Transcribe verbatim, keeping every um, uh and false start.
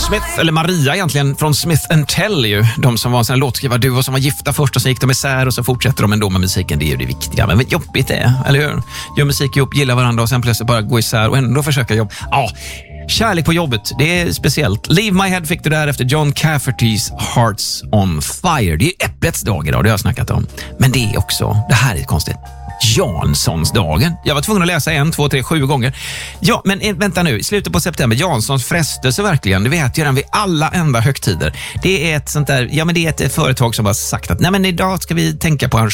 Smith, eller Maria egentligen, från Smith and Tell ju. De som var en sån här låtskrivarduo som var gifta först och så gick de isär och så fortsätter de ändå med musiken. Det är ju det viktiga. Men vad jobbigt det är, eller hur? Gör musik ihop, gillar varandra och sen plötsligt bara gå isär och ändå försöka jobba. Ja, kärlek på jobbet, det är speciellt. Leave My Head fick du där efter John Caffertys Hearts on Fire. Det är äpplets dag idag, det har jag snackat om. Men det är också, det här är konstigt, Janssons dagen. Jag var tvungen att läsa en, två, tre, sju gånger. Ja, men vänta nu. I slutet på september, Janssons frestelse verkligen. Du vet ju den vid alla enda högtider. Det är ett sånt där, ja men det är ett företag som har sagt att nej men idag ska vi tänka på